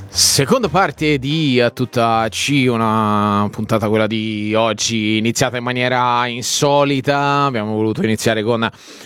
Seconda parte di A Tutta C, una puntata, quella di oggi, iniziata in maniera insolita. Abbiamo voluto iniziare con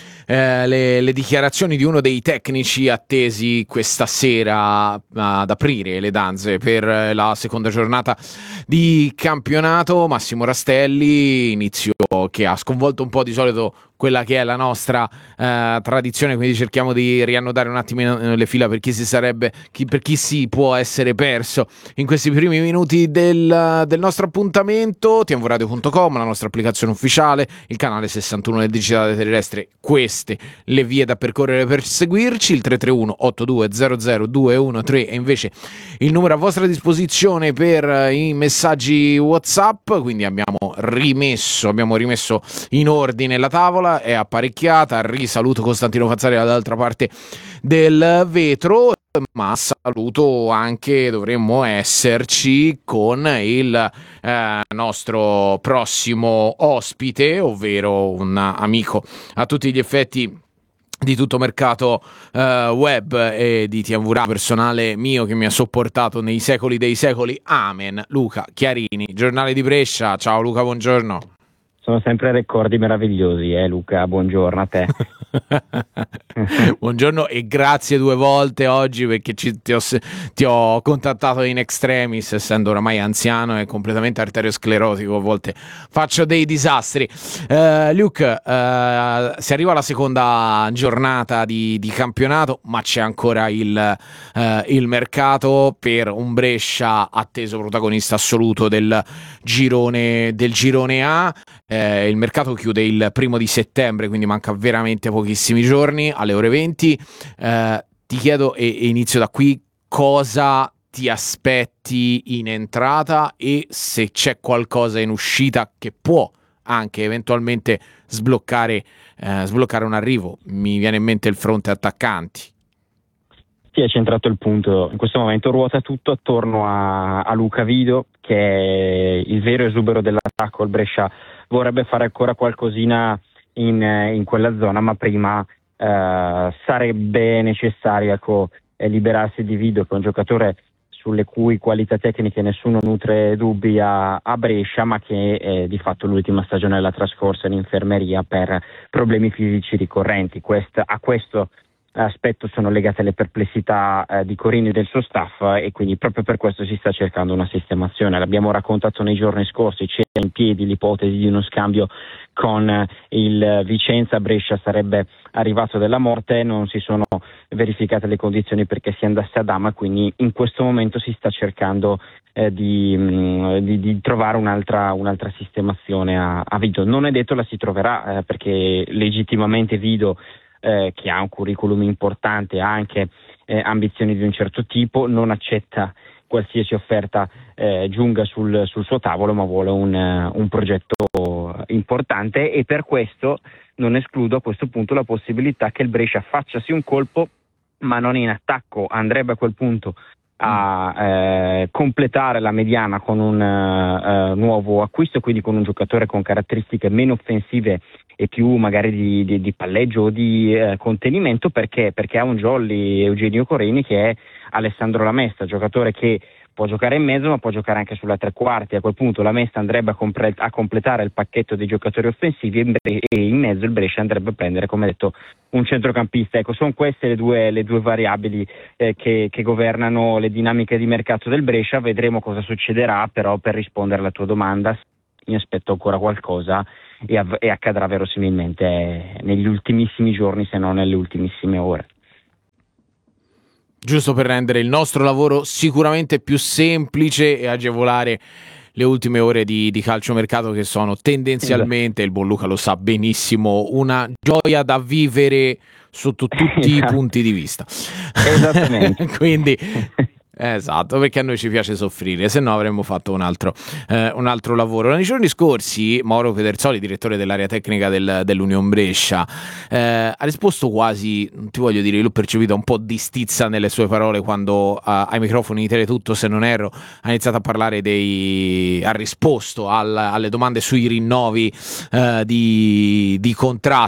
le dichiarazioni di uno dei tecnici attesi questa sera ad aprire le danze per la seconda giornata di campionato. Massimo Rastelli, inizio che ha sconvolto un po' di solito quella che è la nostra tradizione, quindi cerchiamo di riannodare un attimo le fila per chi per chi si può essere perso in questi primi minuti del nostro appuntamento. tvradio.com, la nostra applicazione ufficiale, il canale 61 del digitale terrestre, queste le vie da percorrere per seguirci, il 331 8200 213 e invece il numero a vostra disposizione per i messaggi WhatsApp. Quindi abbiamo rimesso in ordine la tavola, è apparecchiata. Risaluto Costantino Fazzari dall'altra parte del vetro, ma saluto anche, dovremmo esserci con il nostro prossimo ospite, ovvero un amico a tutti gli effetti di tutto mercato web e di TVRA, personale mio che mi ha sopportato nei secoli dei secoli. Amen. Luca Chiarini, Giornale di Brescia. Ciao Luca, buongiorno. Sono sempre ricordi meravigliosi, Luca, buongiorno a te. Buongiorno e grazie due volte oggi, perché ti ho contattato in extremis, essendo oramai anziano e completamente arteriosclerotico, a volte faccio dei disastri. Luke, si arriva alla seconda giornata di campionato, ma c'è ancora il mercato per un Brescia atteso protagonista assoluto del girone A. Il mercato chiude il 1° di settembre, quindi manca veramente pochissimi giorni, alle ore 20. Ti chiedo, e inizio da qui, cosa ti aspetti in entrata e se c'è qualcosa in uscita che può anche eventualmente sbloccare un arrivo. Mi viene in mente il fronte attaccanti. Sì, hai centrato il punto. In questo momento ruota tutto attorno a Luca Vido, che è il vero esubero dell'attacco. Il Brescia vorrebbe fare ancora qualcosina in quella zona, ma prima sarebbe necessario liberarsi di Vido, che è un giocatore sulle cui qualità tecniche nessuno nutre dubbi a Brescia, ma che di fatto l'ultima stagione l'ha trascorsa in infermeria per problemi fisici ricorrenti. A questo aspetto sono legate le perplessità di Corini e del suo staff, e quindi proprio per questo si sta cercando una sistemazione. L'abbiamo raccontato nei giorni scorsi, c'era in piedi l'ipotesi di uno scambio con il Vicenza. Brescia sarebbe arrivato della morte, non si sono verificate le condizioni perché si andasse ad Ama, quindi in questo momento si sta cercando di trovare un'altra sistemazione a Vido. Non è detto la si troverà, perché legittimamente Vido, che ha un curriculum importante, ha anche ambizioni di un certo tipo, non accetta qualsiasi offerta giunga sul suo tavolo, ma vuole un progetto importante, e per questo non escludo a questo punto la possibilità che il Brescia facciasi un colpo, ma non in attacco. Andrebbe a quel punto a completare la mediana con un nuovo acquisto, quindi con un giocatore con caratteristiche meno offensive e più magari di palleggio o di contenimento, perché ha un jolly Eugenio Corini che è Alessandro Lamesta, giocatore che può giocare in mezzo ma può giocare anche sulla tre quarti. A quel punto Lamesta andrebbe a completare il pacchetto dei giocatori offensivi, e in mezzo il Brescia andrebbe a prendere, come detto, un centrocampista. Ecco, sono queste le due variabili che governano le dinamiche di mercato del Brescia. Vedremo cosa succederà, però per rispondere alla tua domanda mi aspetto ancora qualcosa, e accadrà verosimilmente negli ultimissimi giorni, se non nelle ultimissime ore. Giusto per rendere il nostro lavoro sicuramente più semplice e agevolare le ultime ore di calciomercato, che sono tendenzialmente, il buon Luca lo sa benissimo, una gioia da vivere sotto tutti i punti di vista. Esattamente. Quindi esatto, perché a noi ci piace soffrire, se no avremmo fatto un altro lavoro. Nei giorni scorsi Mauro Pedersoli, direttore dell'area tecnica dell'Union Brescia, ha risposto quasi, non ti voglio dire, l'ho percepito un po' di stizza nelle sue parole quando ai microfoni di Teletutto, se non erro, ha iniziato a parlare ha risposto alle domande sui rinnovi di contratto.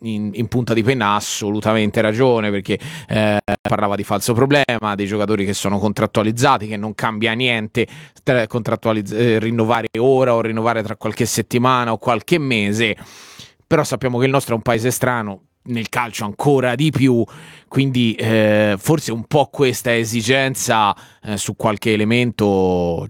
in punta di penna ha assolutamente ragione, perché parlava di falso problema, dei giocatori che sono contrattualizzati, che non cambia niente rinnovare ora o rinnovare tra qualche settimana o qualche mese, però sappiamo che il nostro è un paese strano, nel calcio ancora di più, quindi forse un po' questa esigenza su qualche elemento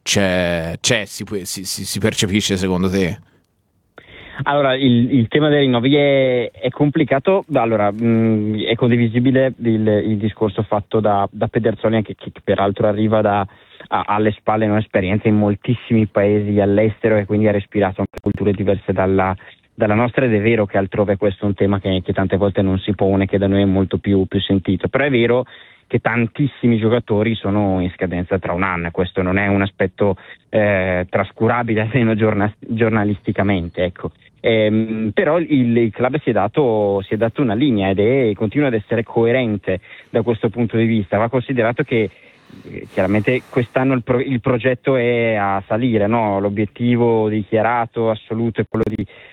si percepisce, secondo te? Allora, il tema dei rinnovi è complicato. Allora, è condivisibile il discorso fatto da Pedersoli, che peraltro arriva alle spalle un'esperienza in moltissimi paesi all'estero e quindi ha respirato anche culture diverse dalla nostra, ed è vero che altrove questo è un tema che tante volte non si pone, che da noi è molto più sentito, però è vero che tantissimi giocatori sono in scadenza tra un anno, e questo non è un aspetto trascurabile almeno giornalisticamente, ecco. Però il club si è dato una linea ed continua ad essere coerente da questo punto di vista. Va considerato che chiaramente quest'anno il progetto è a salire, no? L'obiettivo dichiarato assoluto è quello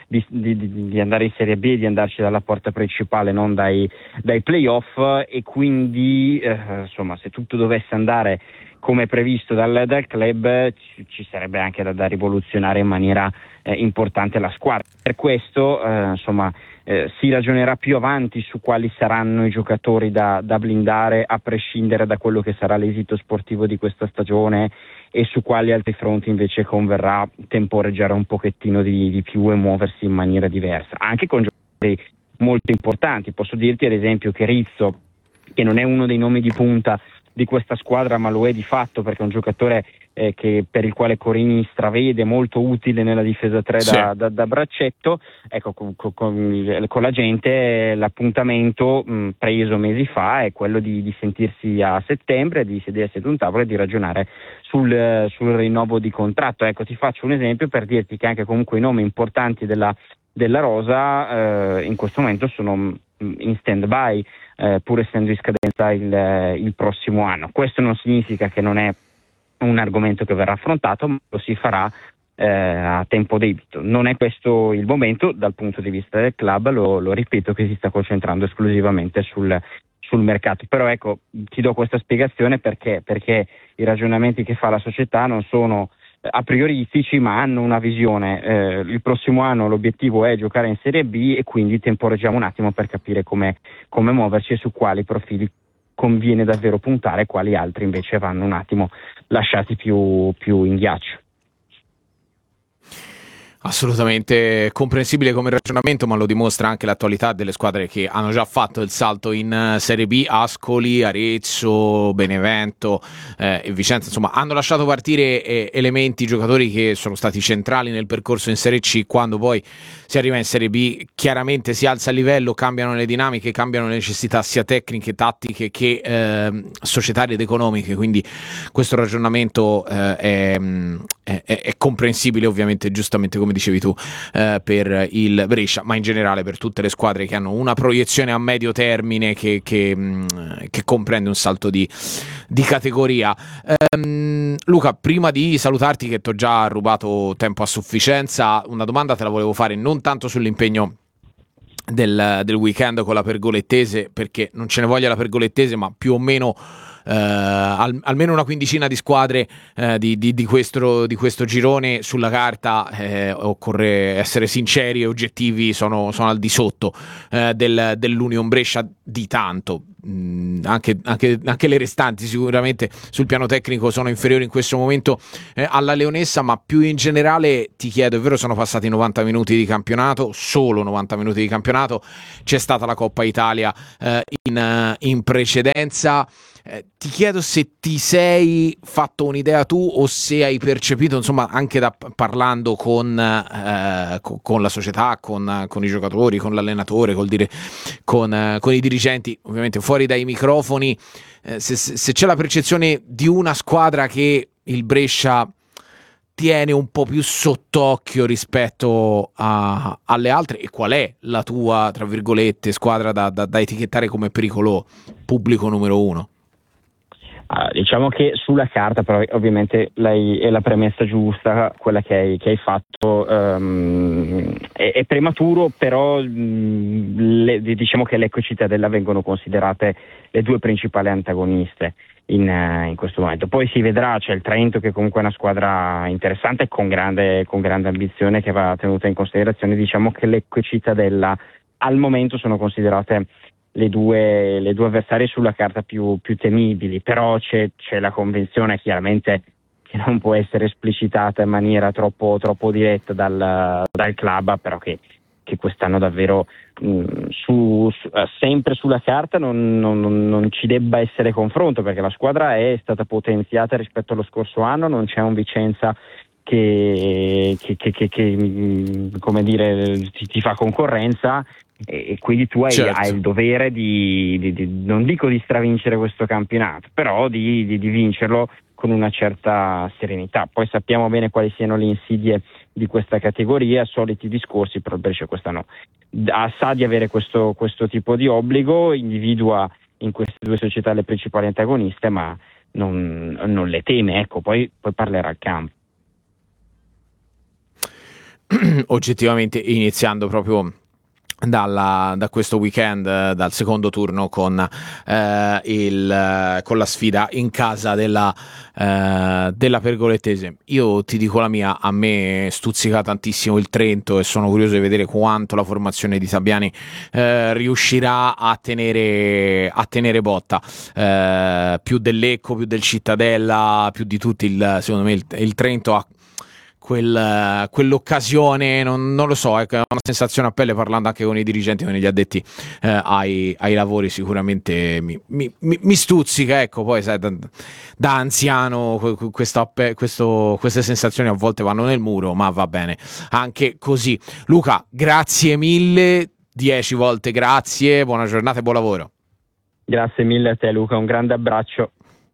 di andare in Serie B, di andarci dalla porta principale, non dai playoff, e quindi insomma, se tutto dovesse andare come previsto dal club, ci sarebbe anche da rivoluzionare in maniera importante la squadra. Per questo si ragionerà più avanti su quali saranno i giocatori da blindare, a prescindere da quello che sarà l'esito sportivo di questa stagione, e su quali altri fronti invece converrà temporeggiare un pochettino di più e muoversi in maniera diversa, anche con giocatori molto importanti. Posso dirti ad esempio che Rizzo, che non è uno dei nomi di punta di questa squadra, ma lo è di fatto, perché è un giocatore per il quale Corini stravede, molto utile nella difesa 3 Sì. da braccetto. Ecco, con la gente l'appuntamento preso mesi fa è quello di sentirsi a settembre, di sedersi ad un tavolo e di ragionare sul rinnovo di contratto. Ecco, ti faccio un esempio per dirti che anche comunque i nomi importanti della rosa in questo momento sono in stand-by, pur essendo in scadenza il prossimo anno. Questo non significa che non è un argomento che verrà affrontato, ma lo si farà a tempo debito. Non è questo il momento dal punto di vista del club, lo ripeto, che si sta concentrando esclusivamente sul mercato. Però ecco, ti do questa spiegazione perché i ragionamenti che fa la società non sono a prioristici, ma hanno una visione. Il prossimo anno l'obiettivo è giocare in Serie B, e quindi temporeggiamo un attimo per capire come muoverci e su quali profili conviene davvero puntare, quali altri invece vanno un attimo lasciati più in ghiaccio. Assolutamente comprensibile come ragionamento, ma lo dimostra anche l'attualità delle squadre che hanno già fatto il salto in Serie B: Ascoli, Arezzo, Benevento e Vicenza. Insomma, hanno lasciato partire elementi, giocatori che sono stati centrali nel percorso in Serie C. Quando poi si arriva in Serie B, chiaramente si alza il livello, cambiano le dinamiche, cambiano le necessità sia tecniche, tattiche che societarie ed economiche. Quindi questo ragionamento è comprensibile, ovviamente, giustamente come dicevi tu, per il Brescia, ma in generale per tutte le squadre che hanno una proiezione a medio termine che comprende un salto di categoria. Luca, prima di salutarti, che ti ho già rubato tempo a sufficienza, una domanda te la volevo fare, non tanto sull'impegno del weekend con la Pergolettese, perché non ce ne voglia la Pergolettese, ma più o meno almeno una quindicina di squadre di questo girone sulla carta, occorre essere sinceri e oggettivi, sono al di sotto dell'Union Brescia di tanto. Anche le restanti sicuramente sul piano tecnico sono inferiori in questo momento alla Leonessa, ma più in generale ti chiedo: è vero, sono passati 90 minuti di campionato, solo 90 minuti di campionato, c'è stata la Coppa Italia in precedenza. Ti chiedo se ti sei fatto un'idea tu, o se hai percepito, insomma, anche parlando con la società, con i giocatori, con l'allenatore, con i dirigenti, ovviamente fuori dai microfoni, se c'è la percezione di una squadra che il Brescia tiene un po' più sott'occhio rispetto alle altre, e qual è la tua, tra virgolette, squadra da etichettare come pericolo pubblico numero uno? Diciamo che sulla carta, però ovviamente è la premessa giusta, quella che hai fatto, è prematuro, però diciamo che Lecco e Cittadella vengono considerate le due principali antagoniste in questo momento. Poi si vedrà, c'è il Trento che comunque è una squadra interessante con grande ambizione che va tenuta in considerazione. Diciamo che Lecco e Cittadella al momento sono considerate le due avversarie sulla carta più temibili, però c'è la convenzione chiaramente che non può essere esplicitata in maniera troppo diretta dal club, però che quest'anno davvero sempre sulla carta non ci debba essere confronto, perché la squadra è stata potenziata rispetto allo scorso anno, non c'è un Vicenza che come dire ti fa concorrenza, e quindi tu hai il dovere di non dico di stravincere questo campionato, però di vincerlo con una certa serenità. Poi sappiamo bene quali siano le insidie di questa categoria, soliti discorsi, però il Brescia quest'anno sa di avere questo tipo di obbligo, individua in queste due società le principali antagoniste, ma non le teme, ecco, poi parlerà al campo. Oggettivamente, iniziando proprio da questo weekend, dal secondo turno con la sfida in casa della Pergolettese, io ti dico la mia, a me stuzzica tantissimo il Trento e sono curioso di vedere quanto la formazione di Sabbiani riuscirà a tenere botta, più del Lecco, più del Cittadella, più di tutti. Secondo me il Trento ha quell'occasione, non lo so, è una sensazione a pelle, parlando anche con i dirigenti, con gli addetti ai lavori, sicuramente mi stuzzica, ecco. Poi sai, da anziano queste sensazioni a volte vanno nel muro, ma va bene anche così. Luca, grazie mille, 10 volte grazie, buona giornata e buon lavoro. Grazie mille a te Luca, un grande abbraccio.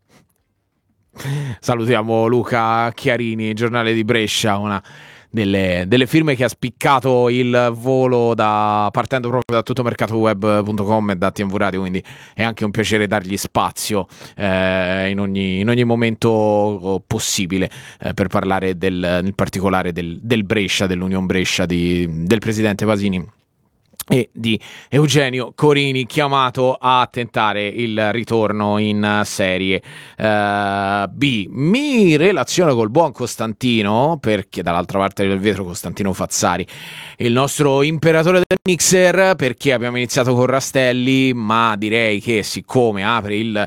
Salutiamo Luca Chiarini, Giornale di Brescia, una delle firme che ha spiccato il volo partendo proprio da tuttomercatoweb.com e da TMV Radio, quindi è anche un piacere dargli spazio in ogni momento possibile per parlare in particolare del Brescia, dell'Union Brescia, del presidente Pasini e di Eugenio Corini, chiamato a tentare il ritorno in Serie B. Mi relaziono col buon Costantino, perché dall'altra parte del vetro Costantino Fazzari, il nostro imperatore del mixer, perché abbiamo iniziato con Rastelli, ma direi che siccome apre il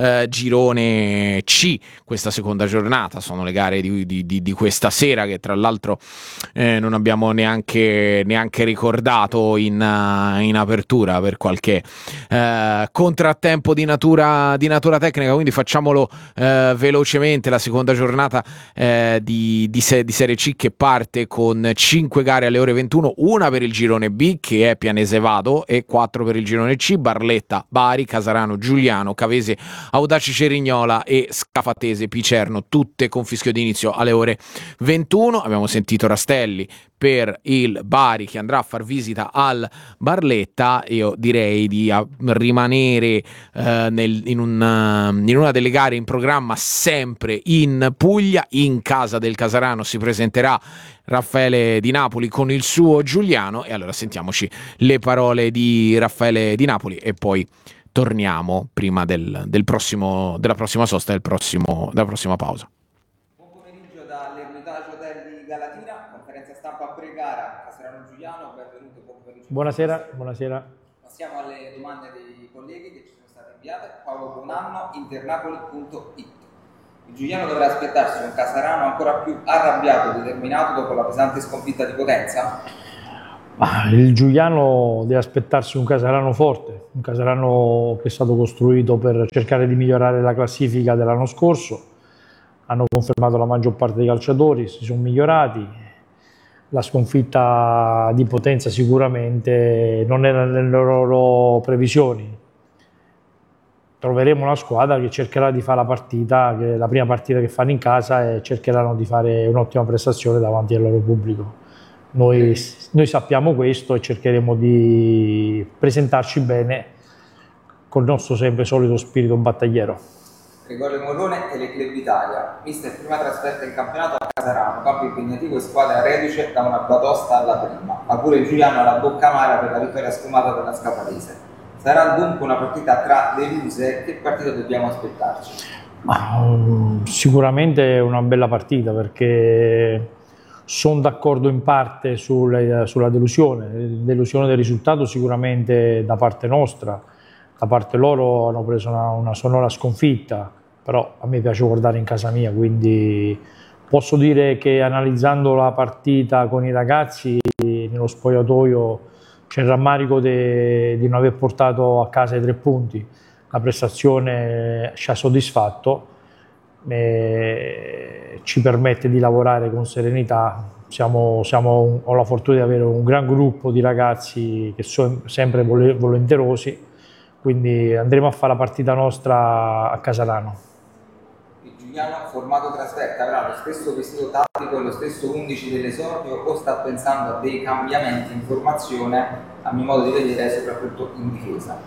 girone C questa seconda giornata, sono le gare di questa sera, che tra l'altro non abbiamo neanche ricordato in apertura per qualche contrattempo di natura tecnica, quindi facciamolo velocemente. La seconda giornata di Serie C, che parte con 5 gare alle ore 21, una per il girone B che è Pianese Vado e 4 per il girone C, Barletta, Bari, Casarano, Giuliano, Cavese, Audaci Cerignola e Scafatese Picerno, tutte con fischio d'inizio alle ore 21. Abbiamo sentito Rastelli per il Bari, che andrà a far visita al Barletta. Io direi di rimanere in una delle gare in programma sempre in Puglia. In casa del Casarano si presenterà Raffaele Di Napoli con il suo Giuliano, e allora sentiamoci le parole di Raffaele Di Napoli e poi torniamo prima della prossima sosta e della prossima pausa. Buon pomeriggio dall'Ermitage Hotel di Galatina, conferenza stampa pre-gara Casarano Giuliano, benvenuto, buon pomeriggio. Buonasera. Passiamo alle domande dei colleghi che ci sono state inviate. Paolo Bonanno, internapoli.it. Il Giuliano dovrà aspettarsi un Casarano ancora più arrabbiato e determinato dopo la pesante sconfitta di Potenza? Il Giuliano deve aspettarsi un Casarano forte, un Casarano che è stato costruito per cercare di migliorare la classifica dell'anno scorso. Hanno confermato la maggior parte dei calciatori, si sono migliorati. La sconfitta di Potenza sicuramente non era nelle loro previsioni. Troveremo una squadra che cercherà di fare la prima partita che fanno in casa, e cercheranno di fare un'ottima prestazione davanti al loro pubblico. Noi sappiamo questo e cercheremo di presentarci bene col nostro sempre solito spirito battagliero. Gregorio Morrone, Teleclub Italia. Mister, prima trasferta in campionato a Casarano, campo impegnativo e squadra reduce da una batosta alla prima, ma pure Giuliano ha la bocca amara per la vittoria sfumata della Scapatese. Sarà dunque una partita tra deluse, che partita dobbiamo aspettarci? Sicuramente è una bella partita, perché sono d'accordo in parte sulla delusione del risultato, sicuramente da parte nostra. Da parte loro hanno preso una sonora sconfitta, però a me piace guardare in casa mia, quindi posso dire che analizzando la partita con i ragazzi nello spogliatoio c'è il rammarico di non aver portato a casa i 3 punti. La prestazione ci ha soddisfatto, ci permette di lavorare con serenità. Ho la fortuna di avere un gran gruppo di ragazzi che sono sempre volenterosi, quindi andremo a fare la partita nostra a Casarano. Il Giuliano, formato trasferta, avrà lo stesso vestito tattico e lo stesso 11 dell'esordio, o sta pensando a dei cambiamenti in formazione, a mio modo di vedere, soprattutto in difesa?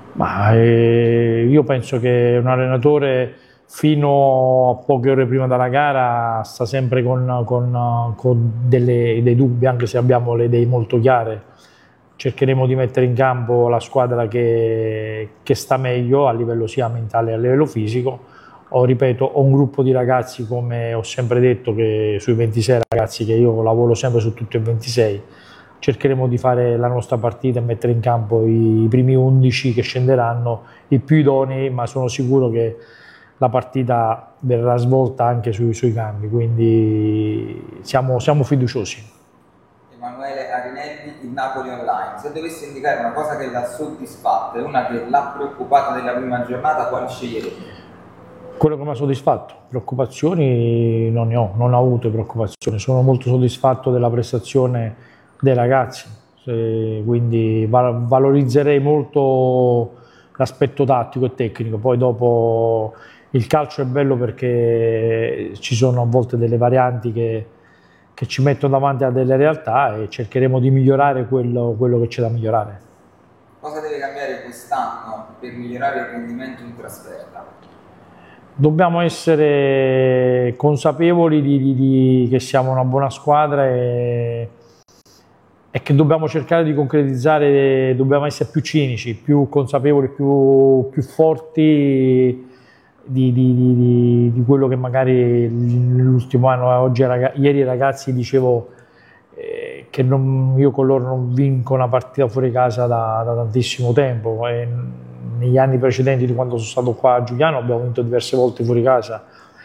Io penso che un allenatore fino a poche ore prima della gara sta sempre con dei dubbi, anche se abbiamo le idee molto chiare. Cercheremo di mettere in campo la squadra che sta meglio a livello sia mentale che a livello fisico. Ripeto, ho un gruppo di ragazzi, come ho sempre detto, che sui 26 ragazzi, che io lavoro sempre su tutti e 26, cercheremo di fare la nostra partita e mettere in campo i primi 11 che scenderanno, i più idonei, ma sono sicuro che la partita verrà svolta anche sui cambi, quindi siamo fiduciosi. Emanuele Arinelli, il Napoli Online. Se dovessi indicare una cosa che l'ha soddisfatta e una che l'ha preoccupata della prima giornata, quale sceglierebbe? Quello che mi ha soddisfatto. Preoccupazioni non ne ho, non ho avuto preoccupazioni. Sono molto soddisfatto della prestazione dei ragazzi, quindi valorizzerei molto l'aspetto tattico e tecnico. Poi dopo il calcio è bello perché ci sono a volte delle varianti che ci mettono davanti a delle realtà, e cercheremo di migliorare quello che c'è da migliorare. Cosa deve cambiare quest'anno per migliorare il rendimento in trasferta? Dobbiamo essere consapevoli che siamo una buona squadra e che dobbiamo cercare di concretizzare, dobbiamo essere più cinici, più consapevoli, più forti di quello che magari nell'ultimo anno. Ieri ai ragazzi dicevo che io con loro non vinco una partita fuori casa da tantissimo tempo, e negli anni precedenti di quando sono stato qua a Giuliano abbiamo vinto diverse volte fuori casa,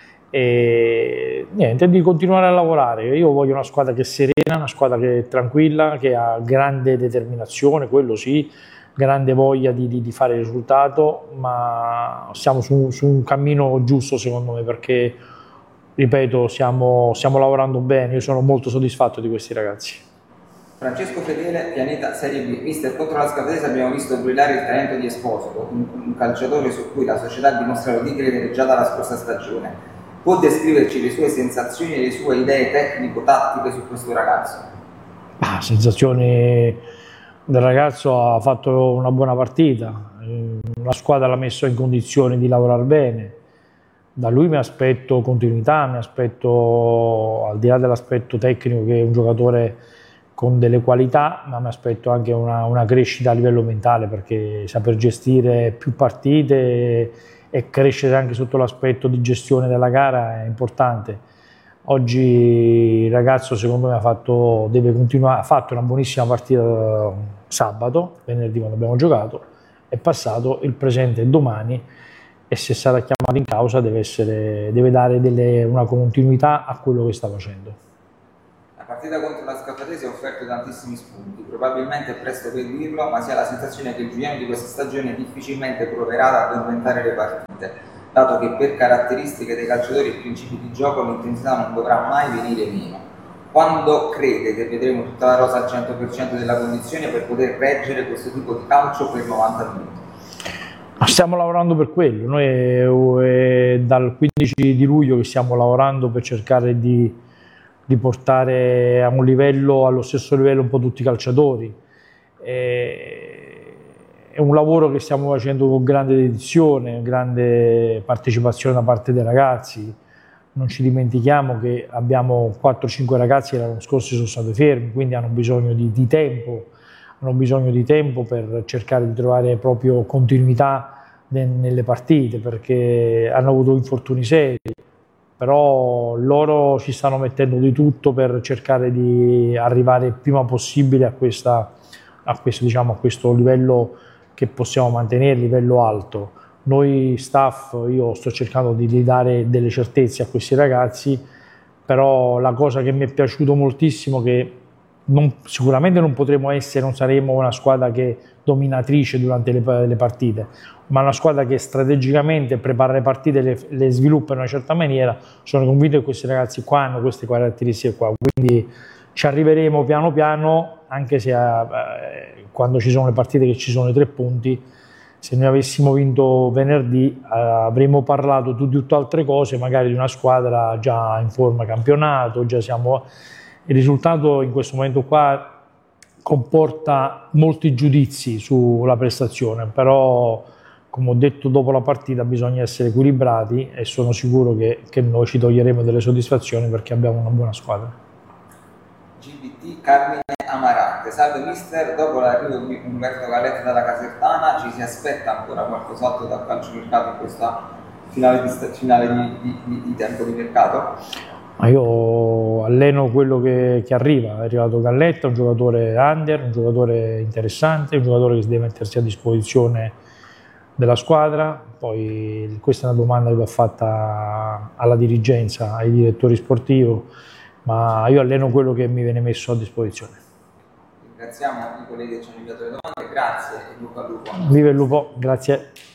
e niente, di continuare a lavorare. Io voglio una squadra che è serena, una squadra che è tranquilla, che ha grande determinazione, quello sì, grande voglia di fare il risultato, ma siamo su un cammino giusto secondo me, perché ripeto, stiamo lavorando bene. Io sono molto soddisfatto di questi ragazzi. Francesco Fedele, Pianeta Serie B. Mister, contro la Scapatese abbiamo visto brillare il talento di Esposito, un calciatore su cui la società ha dimostrato di credere già dalla scorsa stagione. Può descriverci le sue sensazioni e le sue idee tecnico-tattiche su questo ragazzo? Sensazioni del ragazzo: ha fatto una buona partita, la squadra l'ha messo in condizioni di lavorare bene. Da lui mi aspetto continuità, mi aspetto, al di là dell'aspetto tecnico, che è un giocatore con delle qualità, ma mi aspetto anche una crescita a livello mentale, perché saper gestire più partite e crescere anche sotto l'aspetto di gestione della gara è importante. Oggi il ragazzo secondo me ha fatto una buonissima partita sabato, venerdì quando abbiamo giocato, è passato, il presente è domani, e se sarà chiamato in causa deve dare una continuità a quello che sta facendo. La partita contro la Scapatese ha offerto tantissimi spunti, probabilmente è presto per dirlo, ma si ha la sensazione che il Giuliano di questa stagione difficilmente proverà ad addormentare le partite, dato che per caratteristiche dei calciatori e principi di gioco l'intensità non dovrà mai venire meno. Quando crede che vedremo tutta la rosa al 100% della condizione per poter reggere questo tipo di calcio per 90 minuti? Stiamo lavorando per quello. Noi è dal 15 di luglio che stiamo lavorando per cercare di portare a allo stesso livello un po' tutti i calciatori. è un lavoro che stiamo facendo con grande dedizione, grande partecipazione da parte dei ragazzi. Non ci dimentichiamo che abbiamo 4-5 ragazzi che l'anno scorso sono stati fermi, quindi hanno bisogno di tempo, per cercare di trovare proprio continuità nelle partite, perché hanno avuto infortuni seri, però loro ci stanno mettendo di tutto per cercare di arrivare il prima possibile a questo livello che possiamo mantenere, livello alto. Noi staff, io sto cercando di dare delle certezze a questi ragazzi, però la cosa che mi è piaciuto moltissimo è che sicuramente non saremo una squadra che dominatrice durante le partite, ma una squadra che strategicamente prepara le partite, le sviluppa in una certa maniera. Sono convinto che questi ragazzi qua hanno queste caratteristiche qua, quindi ci arriveremo piano piano, anche se quando ci sono le partite che ci sono i 3 punti, se noi avessimo vinto venerdì avremmo parlato di tutt'altre cose, magari di una squadra già in forma campionato, il risultato in questo momento qua comporta molti giudizi sulla prestazione, però come ho detto dopo la partita bisogna essere equilibrati e sono sicuro che noi ci toglieremo delle soddisfazioni perché abbiamo una buona squadra. GBT Carmine Amarante, salve mister, dopo l'arrivo di Umberto Galetta dalla Casertana ci si aspetta ancora qualcos'altro dal calciomercato in questa finale di tempo di mercato? Ma io alleno quello che arriva, è arrivato Galletta, un giocatore under, un giocatore interessante, un giocatore che deve mettersi a disposizione della squadra. Poi questa è una domanda che va fatta alla dirigenza, ai direttori sportivi, ma io alleno quello che mi viene messo a disposizione. Ringraziamo i colleghi che ci hanno inviato le domande, grazie e Luca Lupo. Viva il lupo, grazie.